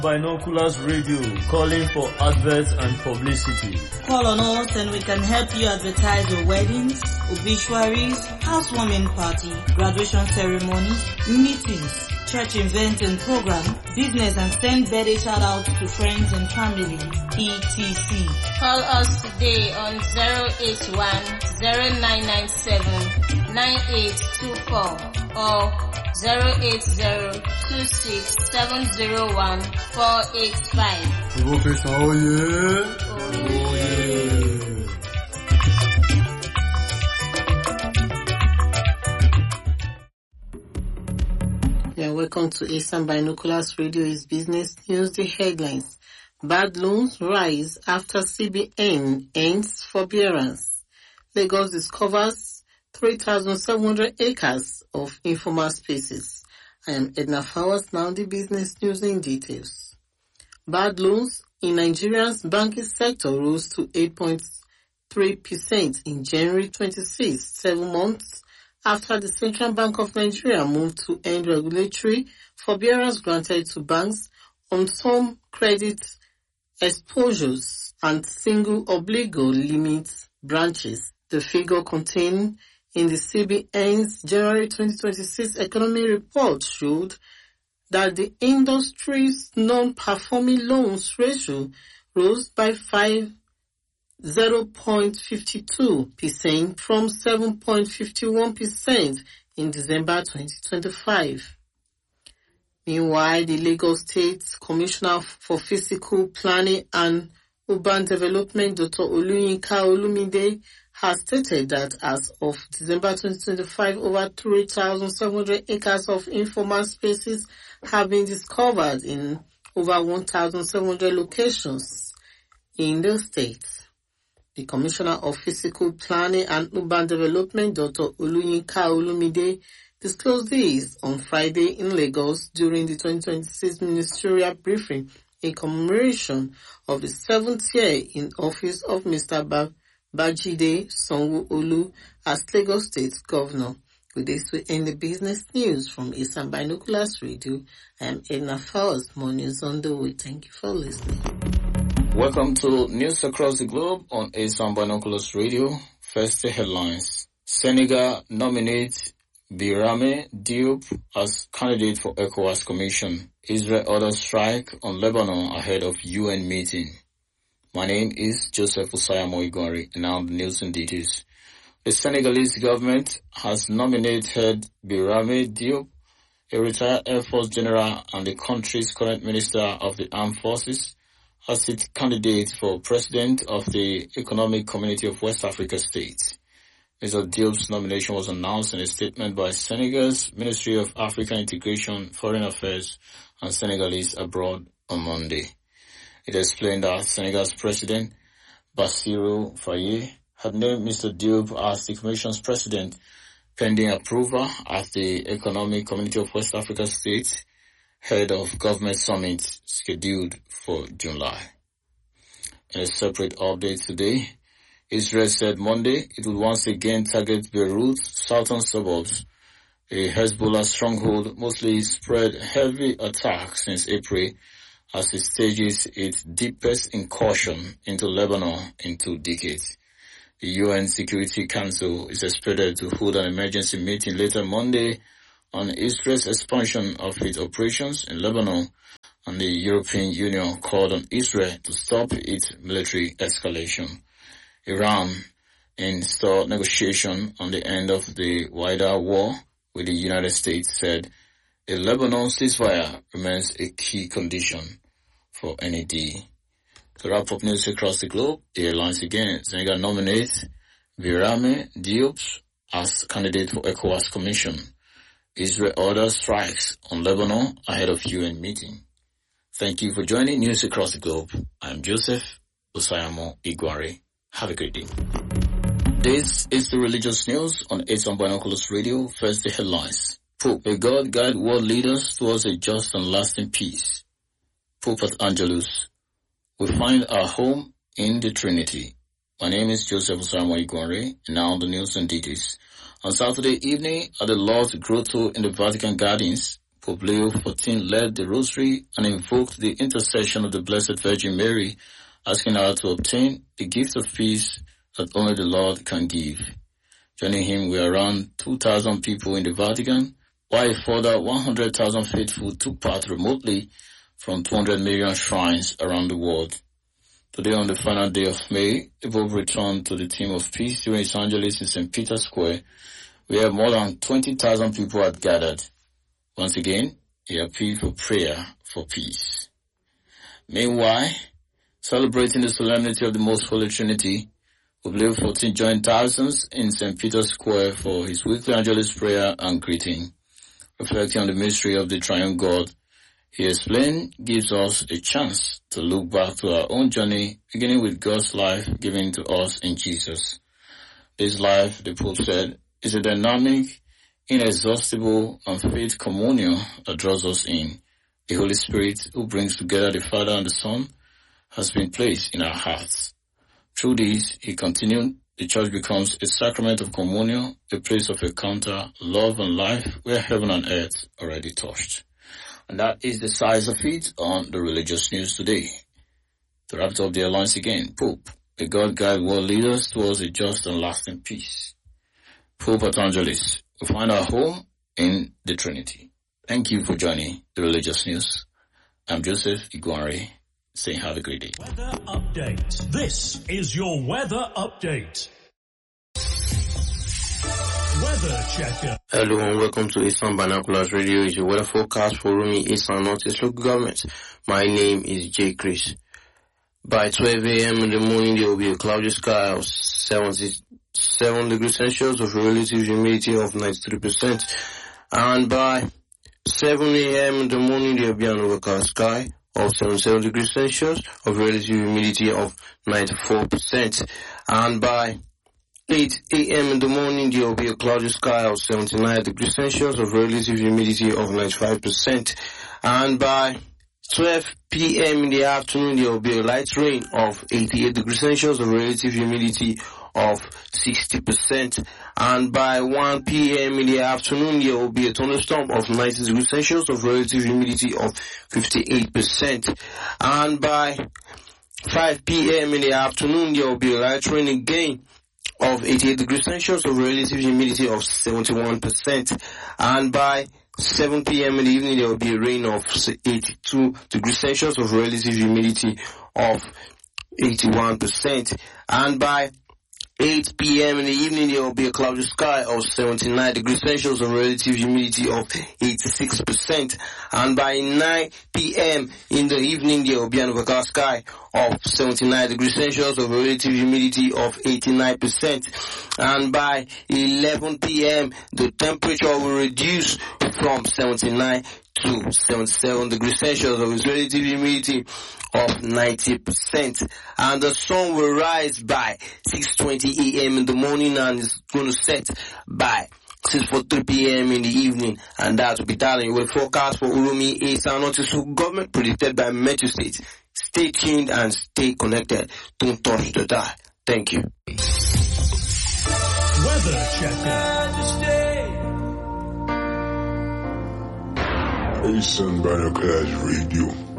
Binoculars Radio, calling for adverts and publicity. Call on us and we can help you advertise your weddings, obituaries, housewarming party, graduation ceremonies, meetings, church events and program, business, and send birthday shout-outs to friends and family, etc. Call us today on 081-0997-9824 or 080-26-701-485. Professor Oye. Yeah, welcome to Eastern Binoculars Radio is Business News. The headlines. Bad loans rise after CBN ends forbearance. Lagos discovers 3,700 acres of informal spaces. I am Edna Fowers, now the business news in details. Bad loans in Nigeria's banking sector rose to 8.3% in January 26, 7 months after the Central Bank of Nigeria moved to end regulatory forbearance granted to banks on some credit exposures and single obligor limit branches. The figure contained in the CBN's January 2026 economy report showed that the industry's non-performing loans ratio rose by 0.52% from 7.51% in December 2025. Meanwhile, the Lagos State Commissioner for Physical Planning and Urban Development, Dr. Oluyinka Olumide, has stated that as of December 2025, over 3,700 acres of informal spaces have been discovered in over 1,700 locations in the state. The Commissioner of Physical Planning and Urban Development, Dr. Oluyinka Olumide, disclosed this on Friday in Lagos during the 2026 ministerial briefing in commemoration of the 7th year in office of Mr. Bajide Sanwo-Olu as Lagos State Governor. With this, we end the business news from Eastern Binoculars Radio. I am Edna Fowles. More news on the way. Thank you for listening. Welcome to News Across the Globe on Eastern Binoculars Radio. First, the headlines. Senegal nominates Birame Diop as candidate for ECOWAS Commission. Israel orders strike on Lebanon ahead of UN meeting. My name is Joseph Usayamo Igori, and now the news and details. The Senegalese government has nominated Birame Diop, a retired Air Force general and the country's current Minister of the Armed Forces, as its candidate for President of the Economic Community of West Africa States. Mr. Diop's nomination was announced in a statement by Senegal's Ministry of African Integration, Foreign Affairs, and Senegalese abroad on Monday. It explained that Senegal's President, Bassirou Faye, had named Mr. Diop as the Commission's President, pending approval at the Economic Community of West Africa States, head of government summit scheduled for July. In a separate update today, Israel said Monday it would once again target Beirut's southern suburbs. A Hezbollah stronghold mostly spread heavy attacks since April as it stages its deepest incursion into Lebanon in 2 decades. The UN Security Council is expected to hold an emergency meeting later Monday on Israel's expansion of its operations in Lebanon, and the European Union called on Israel to stop its military escalation. Iran installed negotiation on the end of the wider war with the United States, said a Lebanon ceasefire remains a key condition for any deal. To wrap up news across the globe, the airlines again. Senegal nominates Birame Diop as candidate for ECOWAS Commission. Israel orders strikes on Lebanon ahead of UN meeting. Thank you for joining News Across the Globe. I'm Joseph Usayamo Igwari. Have a great day. This is the religious news on Eastern Binoculars Radio. First, the headlines. Pope, may God guide world leaders towards a just and lasting peace. Pope at Angelus, we find our home in the Trinity. My name is Joseph Usayamo Igwari, and now the news and details. On Saturday evening at the Lourdes Grotto in the Vatican Gardens, Pope Leo XIV led the Rosary and invoked the intercession of the Blessed Virgin Mary, asking her to obtain the gift of peace that only the Lord can give. Joining him were around 2,000 people in the Vatican, while a further 100,000 faithful took part remotely from 200 million shrines around the world. Today, on the final day of May, the Pope returned to the theme of peace during his Angelus in St. Peter's Square, where more than 20,000 people had gathered. Once again, he appealed for prayer for peace. Meanwhile, celebrating the solemnity of the Most Holy Trinity, Pope Leo XIV joined thousands in St. Peter's Square for his weekly Angelus prayer and greeting. Reflecting on the mystery of the Triune God, he explained, gives us a chance to look back to our own journey, beginning with God's life given to us in Jesus. This life, the Pope said, is a dynamic, inexhaustible, and faith communion that draws us in. The Holy Spirit, who brings together the Father and the Son, has been placed in our hearts. Through this, he continued, the Church becomes a sacrament of communion, a place of encounter, love, and life, where heaven and earth already touched. And that is the size of it on the religious news today. To wrap up the headlines again, Pope, may God guide world leaders towards a just and lasting peace. Pope at Angelus, we find our home in the Trinity. Thank you for joining the religious news. I'm Joseph Iguanre, saying have a great day. Weather update. This is your weather update. Weather checker. Hello and welcome to Eastern Binoculars Radio. It's your weather forecast for Rumi, Eastern Northeast local government. My name is J. Chris. By 12 a.m. in the morning, there will be a cloudy sky of 77 degrees Celsius with a relative humidity of 93%. And by 7 a.m. in the morning, there will be an overcast sky of 77 degrees Celsius of relative humidity of 94%. And by 8 a.m. in the morning, there will be a cloudy sky of 79 degrees Celsius of relative humidity of 95%. And by 12 p.m. in the afternoon, there will be a light rain of 88 degrees Celsius of relative humidity of 60%. And by 1 p.m. in the afternoon, there will be a thunderstorm of 90 degrees Celsius of relative humidity of 58%. And by 5 p.m. in the afternoon, there will be a light rain again of 88 degrees Celsius of relative humidity of 71%. And by 7 p.m. in the evening, there will be a rain of 82 degrees Celsius of relative humidity of 81%. And by 8 p.m. in the evening, there will be a cloudy sky of 79 degrees Celsius of relative humidity of 86%. And by 9 p.m. in the evening, there will be an overcast sky of 79 degrees Celsius of relative humidity of 89%. And by 11 p.m., the temperature will reduce from 79 to 77 degrees Celsius of its relative humidity of 90%. And the sun will rise by 6:20 a.m. in the morning and is going to set by 6:43 p.m. in the evening. And that will be that in your forecast for Urumi, Eastern Northeast government predicted by Metro State. Stay tuned and stay connected. Don't touch the dial. Thank you. Weather checker. Eastern Binoculars Radio.